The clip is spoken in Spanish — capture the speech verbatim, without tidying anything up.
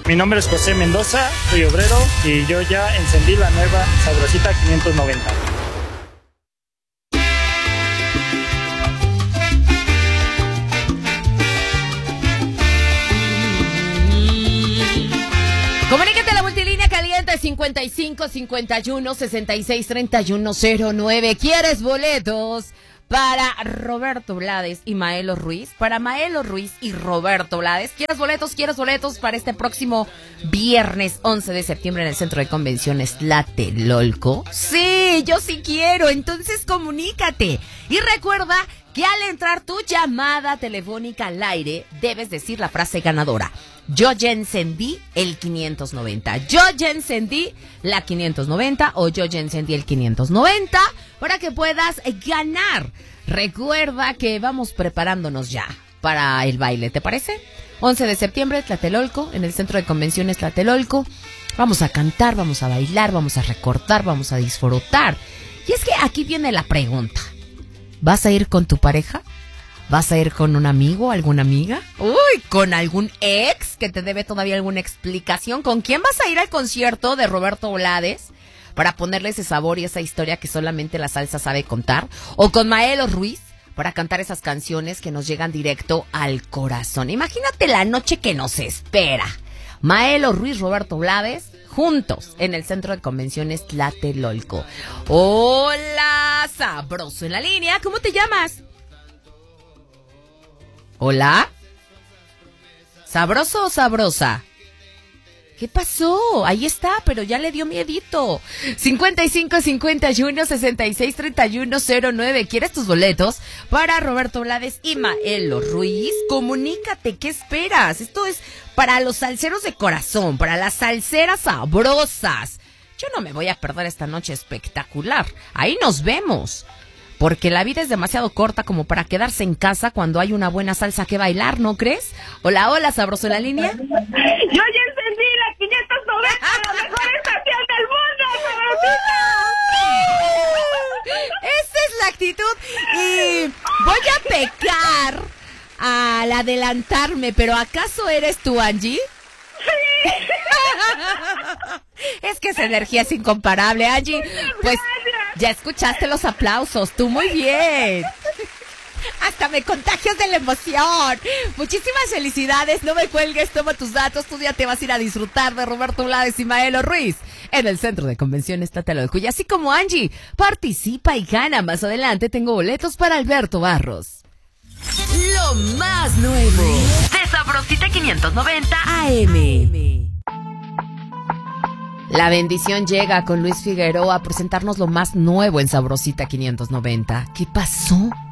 Mi nombre es José Mendoza, soy obrero y yo ya encendí la nueva Sabrosita quinientos noventa. Comunícate a la multilínea caliente cincuenta y cinco, cincuenta y uno, sesenta y seis, treinta y uno, cero nueve. ¿Quieres boletos para Roberto Blades y Maelo Ruiz? Para Maelo Ruiz y Roberto Blades. ¿Quieres boletos? ¿Quieres boletos para este próximo viernes once de septiembre en el Centro de Convenciones Tlatelolco? Sí, yo sí quiero. Entonces comunícate. Y recuerda que al entrar tu llamada telefónica al aire, debes decir la frase ganadora. Yo ya encendí el quinientos noventa. Yo ya encendí la quinientos noventa o yo ya encendí el quinientos noventa para que puedas ganar. Recuerda que vamos preparándonos ya para el baile, ¿te parece? once de septiembre, Tlatelolco, en el Centro de Convenciones Tlatelolco. Vamos a cantar, vamos a bailar, vamos a recordar, vamos a disfrutar. Y es que aquí viene la pregunta. ¿Vas a ir con tu pareja? ¿Vas a ir con un amigo, alguna amiga? Uy, ¿con algún ex que te debe todavía alguna explicación? ¿Con quién vas a ir al concierto de Roberto Blades para ponerle ese sabor y esa historia que solamente la salsa sabe contar? ¿O con Maelo Ruiz para cantar esas canciones que nos llegan directo al corazón? Imagínate la noche que nos espera. Maelo Ruiz, Roberto Blades, juntos en el Centro de Convenciones Tlatelolco. Hola, sabroso en la línea. ¿Cómo te llamas? ¿Hola? ¿Sabroso o sabrosa? ¿Qué pasó? Ahí está, pero ya le dio miedito. cincuenta y cinco, cincuenta y uno, sesenta y seis, treinta y uno, cero nueve. ¿Quieres tus boletos para Roberto Blades y Maelo Ruiz? Comunícate, ¿qué esperas? Esto es para los salseros de corazón, para las salseras sabrosas. Yo no me voy a perder esta noche espectacular. Ahí nos vemos. Porque la vida es demasiado corta como para quedarse en casa cuando hay una buena salsa que bailar, ¿no crees? Hola, hola, sabroso en la línea. Yo ya encendí la quinientos noventa, la mejor estación del mundo, sabrosita. Esa es la actitud. Y voy a pecar al adelantarme, pero ¿acaso eres tú, Angie? Sí. Es que esa energía es incomparable, Angie. Pues ya escuchaste los aplausos, tú muy bien. Hasta me contagias de la emoción. Muchísimas felicidades, no me cuelgues, toma tus datos. Tú ya te vas a ir a disfrutar de Roberto Blades y Maelo Ruiz en el Centro de Convenciones Tlatelolco. Y así como Angie, participa y gana. Más adelante tengo boletos para Alberto Barros. Lo más nuevo de Sabrosita quinientos noventa A M. La bendición llega con Luis Figueroa a presentarnos lo más nuevo en Sabrosita quinientos noventa. ¿Qué pasó?